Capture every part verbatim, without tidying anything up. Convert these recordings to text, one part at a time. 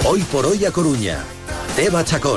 Hoy por hoy a Coruña. Teba Chacón.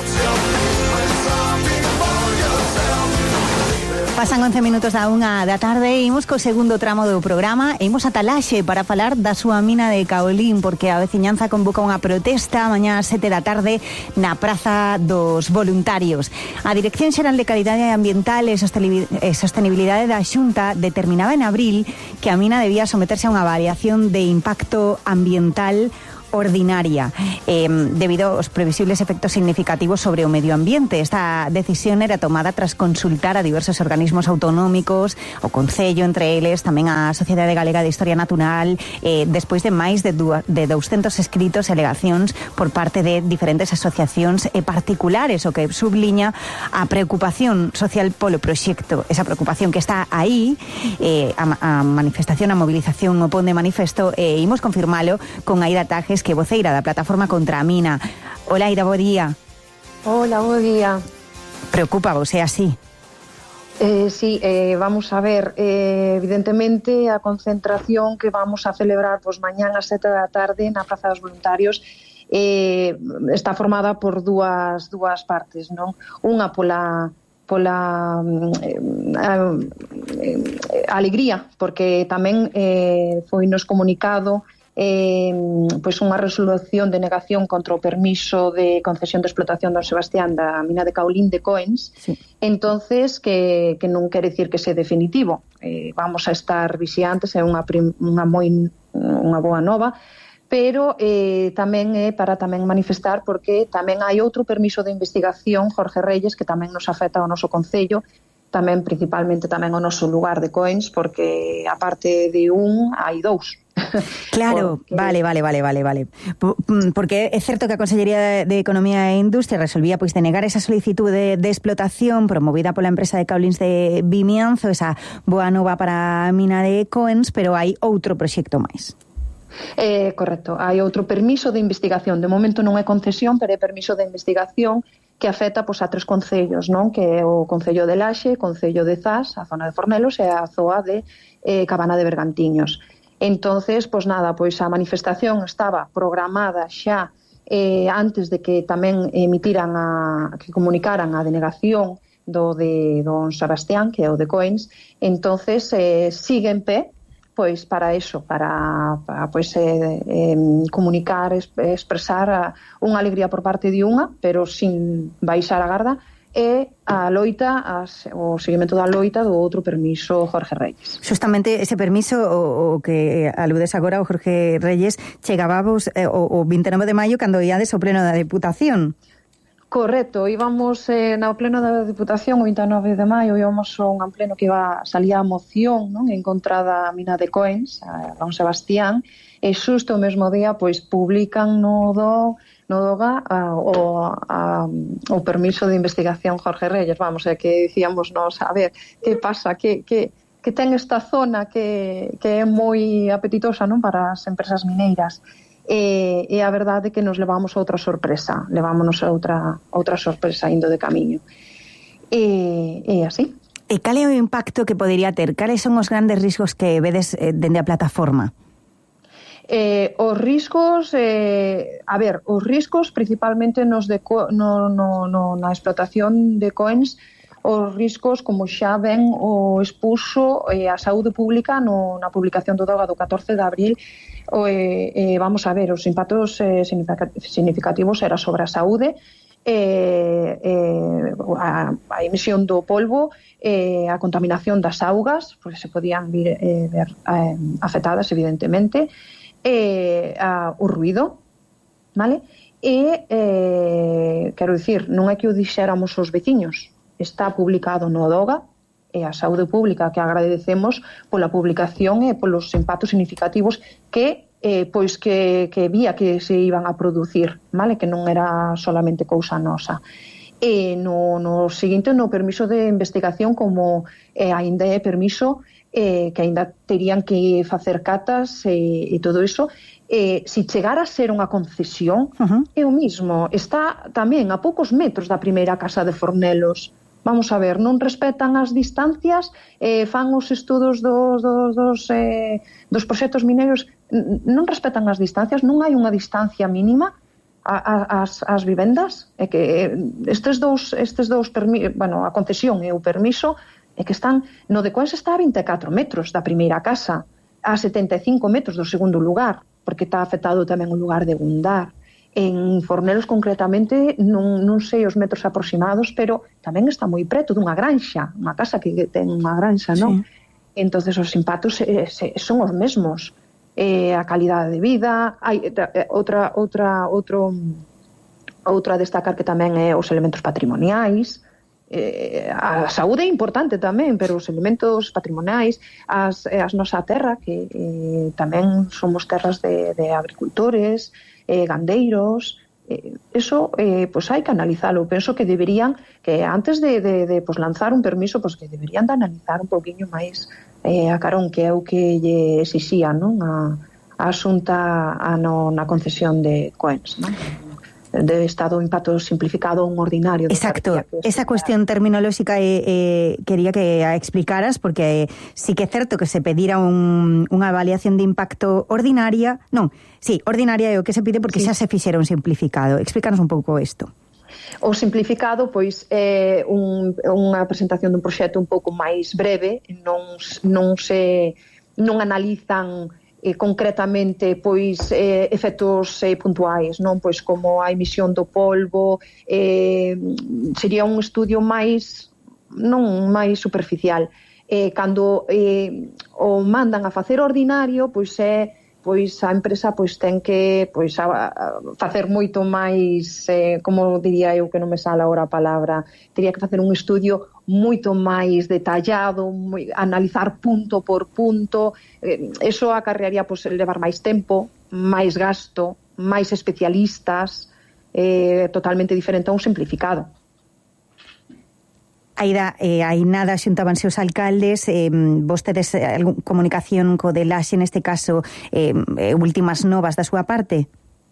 Pasan once minutos da unha da tarde e imos co segundo tramo do programa e imos ata Laxe para falar da súa mina de Caolín, porque a veciñanza convoca unha protesta mañá ás sete da tarde na Praza dos Voluntarios. A Dirección Xeral de Calidade Ambiental e Sostenibilidade da Xunta determinaba en abril que a mina debía someterse a unha avaliación de impacto ambiental ordinaria eh, debido aos previsibles efectos significativos sobre o medio ambiente. Esta decisión era tomada tras consultar a diversos organismos autonómicos, o Concello entre eles, tamén a Sociedade Galega de Historia Natural, eh, despois de máis de, de doscientos escritos e alegacións por parte de diferentes asociacións e particulares, o que subliña a preocupación social polo proxecto, esa preocupación que está aí, eh, a, a manifestación, a movilización o pon de manifesto, e eh, imos confirmalo con Aida Tajes, que é voceira da plataforma contra a mina. Hola, Aida, bo día. Hola, bo día. Preocupa vos, é así? Eh, sí, eh, vamos a ver, eh, evidentemente a concentración que vamos a celebrar pois mañán ás sete da tarde na Praza dos Voluntarios eh, está formada por dúas, dúas partes, non? Unha pola pola eh, a, eh, alegría, porque tamén eh, foi nos comunicado Eh, pois unha resolución de negación contra o permiso de concesión de explotación Don Sebastián da mina de Caolín de Coens, sí. Entonces que, que non quere dicir que se definitivo, eh, vamos a estar vixiantes, é unha, prim, unha moi unha boa nova, pero eh, tamén é para tamén manifestar porque tamén hai outro permiso de investigación, Jorge Reyes, que tamén nos afecta ao noso concello, tamén principalmente tamén ao noso lugar de Coens, porque a parte de un hai dous. Claro, porque... vale, vale, vale, vale, vale. Porque é certo que a Consellería de Economía e Industria resolvía pois denegar esa solicitude de explotación promovida pola empresa de Caolíns de Vimianzo, esa boa nova para a mina de Coens, pero hai outro proxecto máis. Eh, correcto, hai outro permiso de investigación, de momento non é concesión, pero é permiso de investigación que afecta pois, a tres concellos, non? Que é o Concello de Laxe, Concello de Zas, a zona de Fornelos e a zoa de eh, Cabana de Bergantiños. Entonces, pois nada, pois a manifestación estaba programada xa eh, antes de que tamén emitiran a, que comunicaran a denegación do de Don Sebastián, que é o de Coens. Entonces, eh, sigue en pé, pois para eso, para, para pois, eh, eh, comunicar, es, expresar a, unha alegría por parte de unha, pero sin baixar a garda, e a loita, as, o seguimento da loita do outro permiso Jorge Reyes. Justamente ese permiso o, o que aludes agora o Jorge Reyes chegábamos eh, o, o vinte e nove de maio cando iades o pleno da Deputación. Correcto, íbamos eh, no pleno da Deputación o vinte e nove de maio, íbamos a un pleno que iba salía a moción, non, en contra da mina de Coens, a Don Sebastián, e xusto o mesmo día pois publican no do no DOGA a, o, a, o permiso de investigación Jorge Reyes. Vamos, é que dicíamos nos, a ver, que pasa, que, que, que ten esta zona que, que é moi apetitosa, non, para as empresas mineiras. E, e a verdade é que nos levamos a outra sorpresa, levámonos a outra, outra sorpresa indo de camiño. E, e así. E cal é o impacto que podería ter? Cales son os grandes riscos que vedes eh, dende a plataforma? Eh, os riscos, eh, a ver, os riscos principalmente nos de, no, no, no, na explotación de Coens, os riscos como xa ven o expuso eh, a saúde pública no, na publicación do DOGA do catorce de abril, o, eh, eh, vamos a ver, os impactos eh, significativos era sobre a saúde, eh, eh, a, a emisión do polvo, eh, a contaminación das augas, porque se podían vir, eh, ver eh, afectadas evidentemente, eh, a, o ruido, vale? E, eh, quero dicir, non é que o dixéramos os veciños, está publicado no DOGA, e a saúde pública que agradecemos pola publicación e polos impactos significativos que, eh, pois que, que vía que se iban a producir, vale? Que non era solamente cousa nosa. E no, no seguinte, no permiso de investigación, como eh, ainda é permiso, Eh, que ainda terían que facer catas e, e todo iso, eh, si chegara a ser unha concesión, uh-huh. é o mismo, está tamén a poucos metros da primeira casa de Fornelos. Vamos a ver, non respetan as distancias, eh, fan os estudos dos, dos, dos, eh, dos proxectos mineiros, non respetan as distancias, non hai unha distancia mínima a, a, as, as vivendas, é que estes dous, estes dous permi, bueno, a concesión e o permiso é que están, no de Coens está a vinte e catro metros da primeira casa, a setenta e cinco metros do segundo lugar, porque está afectado tamén o lugar de Gundar. En Fornelos concretamente non, non sei os metros aproximados, pero tamén está moi preto dunha granxa, unha casa que ten unha granxa, non? Sí. Entonces os impactos eh, se, son os mesmos. Eh, a calidade de vida, hai eh, outra outra outro outra a destacar que tamén é os elementos patrimoniais. Eh, a saúde é importante tamén, pero os elementos patrimoniais, as, as nosa terra, que eh, tamén somos terras de, de agricultores, eh, gandeiros, eh, eso eh, pues hai que analizalo. Penso que deberían, que antes de, de, de pues, lanzar un permiso, pues que deberían de analizar un pouquiño máis eh, a carón que é o que lle exixía, non? A, a asunta a no, na concesión de Coens, non? De estado impacto simplificado un ordinario. Exacto, esa cuestión terminolóxica eh, eh, quería que a explicaras, porque sí que é certo que se pedira un, unha avaliación de impacto ordinaria, non, sí, ordinaria é o que se pide porque sí. Xa se fixera un simplificado. Explícanos un pouco isto. O simplificado, pois, é un, unha presentación dun proxecto un pouco máis breve, non, non se non analizan eh, concretamente pois eh, efectos eh, puntuais, non, pois como a emisión do polvo, eh, sería un estudio máis non máis superficial. Eh, cando eh, o mandan a facer ordinario, pois é pois a empresa pois ten que pois a, a facer moito máis, eh, como diría eu que non me sale agora a palabra, teria que facer un estudio moito máis detallado, moi, analizar punto por punto, eh, eso acarrearía pois levar máis tempo, máis gasto, máis especialistas, eh, totalmente diferente a un simplificado. Aida, eh, hai nada xuntabanse os alcaldes, eh, vos tedes algún comunicación co de Laxe neste caso, eh, últimas novas da súa parte?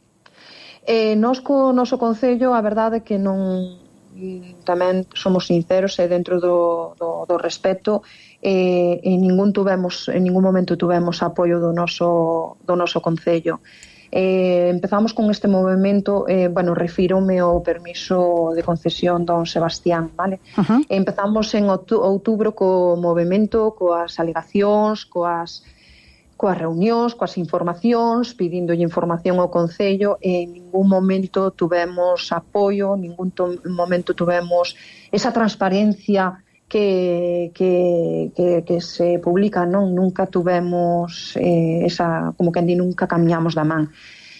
Eh, nos co noso concello, a verdade é que non, tamén somos sinceros e dentro do, do, do respeto, eh, en ningún tuvemos, en ningún momento tuvemos apoio do noso, do noso concello. Eh, empezamos con este movimento, eh, bueno, refírome ao permiso de concesión Don Sebastián, vale? Uh-huh. Empezamos en outubro co movimento, coas alegacións, coas, coas reunións, coas informacións, pidíndolle información ao Concello, e en ningún momento tuvemos apoio, en ningún to- momento tuvemos esa transparencia que, que, que, que se publica, non? Nunca tuvemos eh, esa, como que nunca camiñamos da man.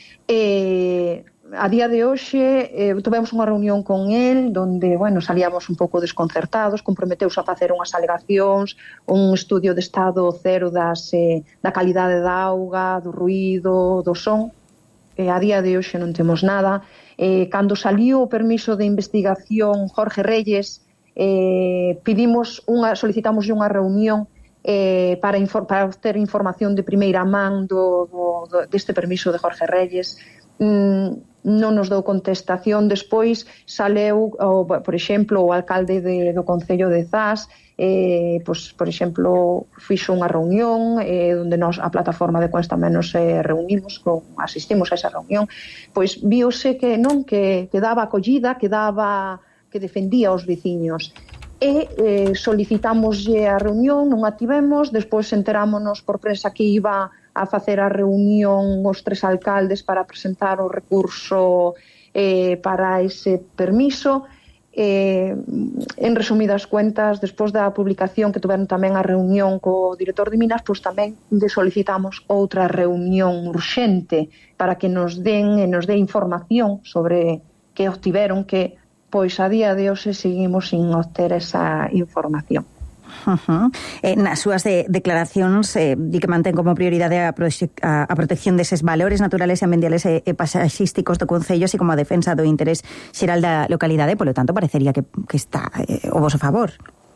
Eh, a día de hoxe eh, tuvemos unha reunión con el donde, bueno, salíamos un pouco desconcertados, comprometeus a facer unhas alegacións, un estudio de estado cero das, eh, da calidade da auga, do ruído, do son. Eh, a día de hoxe non temos nada. Eh, cando saliu o permiso de investigación Jorge Reyes, Eh, pedimos unha, solicitamos unha reunión eh, para, infor, para ter información de primeira man do, do, do, deste permiso de Jorge Reyes. Mm, non nos dou contestación. Despois saleu, o, por exemplo, o alcalde de, do Concello de Zas, eh, pues, por exemplo, fixo unha reunión eh, onde nos, a plataforma de Coens tamén nos eh, reunimos, con, asistimos a esa reunión, pois viose que non, que, que daba acollida, que daba que defendía os veciños, e eh, solicitámoslle a reunión, non a tivemos, despois enterámonos por prensa que iba a facer a reunión os tres alcaldes para presentar o recurso eh, para ese permiso. Eh, en resumidas cuentas, despois da publicación que tuveron tamén a reunión co director de Minas, pois tamén de solicitamos outra reunión urxente para que nos den e nos dé información sobre que obtiveron, que pois a día de hoxe seguimos sin obter esa información. Uh-huh. Eh, nas súas de, declaracións eh, di que mantén como prioridade a, proxe- a, a protección deses valores naturales e ambientales e, e pasaxísticos do Concello, así como a defensa do interés xeral da localidade, polo tanto parecería que, que está eh, o voso favor.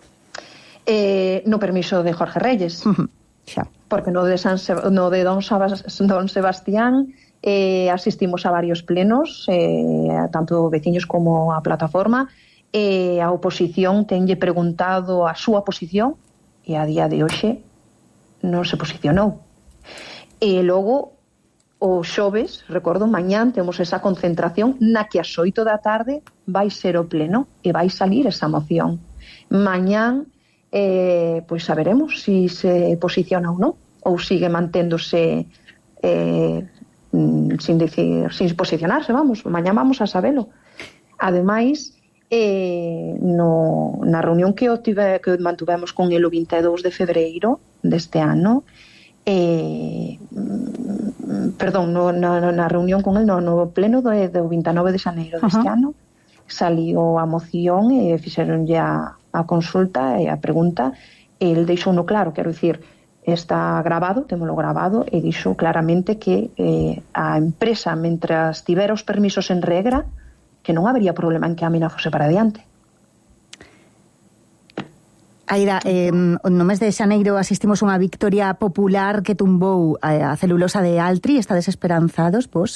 Eh, no permiso de Jorge Reyes. Uh-huh. Xa. Porque no de, San Seb- no de Don, Sabas- Don Sebastián eh, asistimos a varios plenos, eh, tanto veciños como a plataforma, e a oposición tenlle preguntado a súa posición e a día de hoxe non se posicionou. E logo o xoves, recordo, mañán temos esa concentración na que ás oito da tarde vai ser o pleno e vai salir esa moción. Mañán, eh, pois saberemos se si se posiciona ou non, ou sigue manténdose eh, sin, decir, sin posicionarse, vamos, mañán vamos a sabelo. Ademais, eh, no, na reunión que, tive, que mantuvemos con el o vinte e dous de febreiro deste ano, Eh, perdón, no, na, na reunión con el no, no pleno do, do vinte e nove de xaneiro deste uh-huh. ano saliu a moción e fixeron ya a consulta e a pregunta e el deixou no claro, quero dicir, está grabado, témolo grabado e dixo claramente que eh, a empresa, mentras tivera os permisos en regra, que non habería problema en que a mina fose para adiante. Aida, eh, no mes de xaneiro asistimos unha victoria popular que tumbou a celulosa de Altri. Estades esperanzados, vos?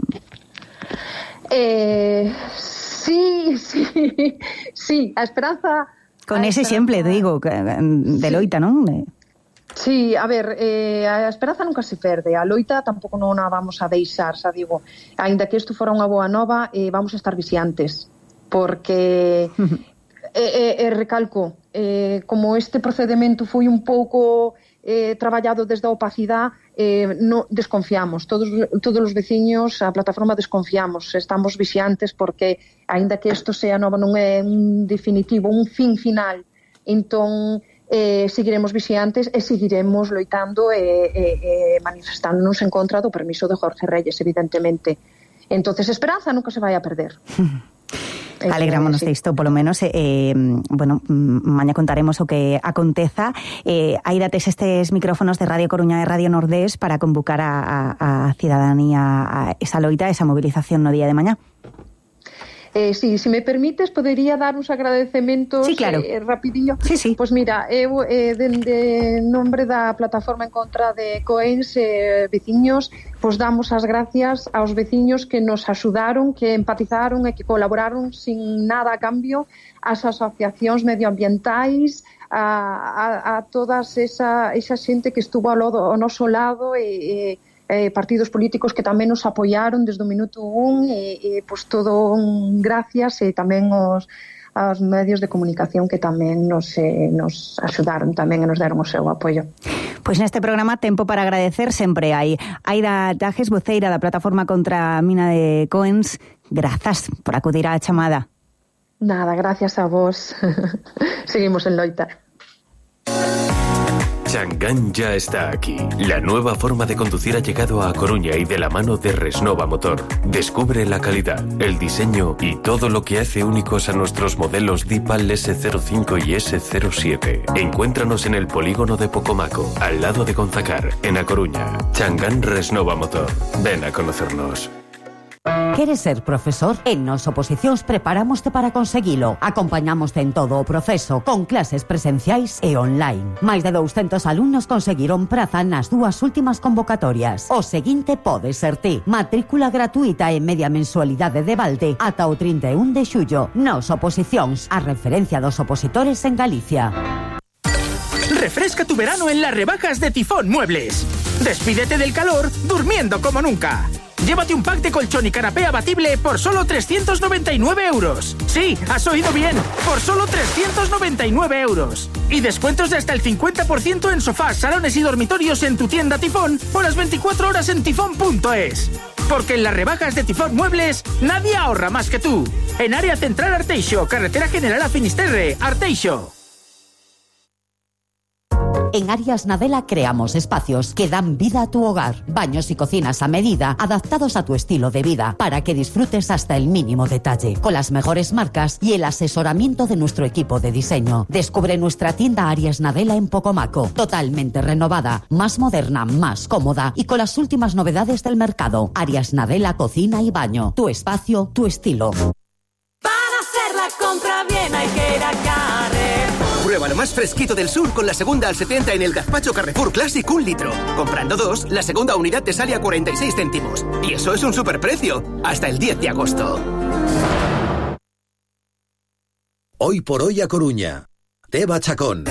Eh, sí, sí, sí, a esperanza... Con a ese esperanza, exemplo, digo, de loita, sí. non? Sí, a ver, eh, a esperanza nunca se perde, a loita tampouco non a vamos a deixar, xa digo, aínda que isto fora unha boa nova, eh, vamos a estar vixiantes, porque... E, e, e recalco, eh, como este procedimento foi un pouco eh, traballado desde a opacidade, eh, no, desconfiamos, todos, todos os veciños, a plataforma desconfiamos, estamos vixiantes porque, aínda que isto sea nova, non é un definitivo, un fin final, entón eh, seguiremos vixiantes e seguiremos loitando e, e, e manifestándonos en contra do permiso de Jorge Reyes, evidentemente. Entonces, esperanza nunca se vai a perder. Alegrámonos sí. de isto, polo menos, eh, bueno, maña contaremos o que aconteza. Eh, Aida, tes estes micrófonos de Radio Coruña e Radio Nordés para convocar a, a, a cidadanía a esa loita, esa movilización no día de mañá. Eh, sí, se me permites, podería dar uns agradecementos sí, claro. eh, rapidinho. Sí, sí. Pois mira, eu eh, dende nombre da plataforma en contra de Coens eh, veciños, pois damos as gracias aos veciños que nos axudaron, que empatizaron e que colaboraron sin nada a cambio, as asociacións medioambientais, a, a, a todas esa, esa xente que estuvo ao, lodo, ao noso lado e, e Eh, partidos políticos que tamén nos apoiaron desde o minuto un e, e pois todo un gracias e tamén os, aos medios de comunicación que tamén nos, eh, nos axudaron tamén e nos deron o seu apoio. Pois neste programa tempo para agradecer sempre hai. Aida Tajes, voceira da plataforma contra a mina de Coens, grazas por acudir á chamada. Nada, gracias a vos. Seguimos en loita. Changán ya está aquí. La nueva forma de conducir ha llegado a Coruña y de la mano de Resnova Motor. Descubre la calidad, el diseño y todo lo que hace únicos a nuestros modelos Dipal ese cero cinco y ese cero siete. Encuéntranos en el polígono de Pocomaco, al lado de Gonzacar, en A Coruña. Changán Resnova Motor. Ven a conocernos. Queres ser profesor? En Nos Oposicións preparámoste para conseguilo. Acompañamoste en todo o proceso, con clases presenciais e online. Máis de douscentos alumnos conseguiron praza nas dúas últimas convocatorias. O seguinte pode ser ti. Matrícula gratuita e media mensualidade de balde ata o trinta e un de xullo. Nos Oposicións, a referencia dos opositores en Galicia. Refresca tu verano en las rebajas de Tifón Muebles. Despídete del calor durmiendo como nunca. Llévate un pack de colchón y canapé abatible por solo trescientos noventa y nueve euros. Sí, has oído bien, por solo trescientos noventa y nueve euros. Y descuentos de hasta el cincuenta por ciento en sofás, salones y dormitorios en tu tienda Tifón o las veinticuatro horas en tifón punto es. Porque en las rebajas de Tifón Muebles nadie ahorra más que tú. En Área Central Arteixo, Carretera General a Finisterre, Arteixo. En Arias Nadela creamos espacios que dan vida a tu hogar. Baños y cocinas a medida, adaptados a tu estilo de vida, para que disfrutes hasta el mínimo detalle. Con las mejores marcas y el asesoramiento de nuestro equipo de diseño. Descubre nuestra tienda Arias Nadela en Pocomaco. Totalmente renovada, más moderna, más cómoda y con las últimas novedades del mercado. Arias Nadela Cocina y Baño. Tu espacio, tu estilo. Para hacer la compra bien hay que ir a Carrefour. Prueba lo más fresquito del sur con la segunda al setenta en el gazpacho Carrefour Classic un litro. Comprando dos, la segunda unidad te sale a cuarenta y seis céntimos. Y eso es un superprecio. Hasta el diez de agosto. Hoy por hoy a Coruña. Teba Chacón.